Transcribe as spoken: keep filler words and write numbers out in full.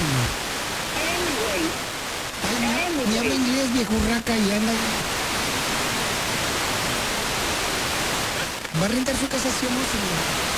señor? Anyway. Ay, ni, Anyway. ni habla inglés, viejo raca, y anda... ¿Va a rentar su casa, sí o no, señor?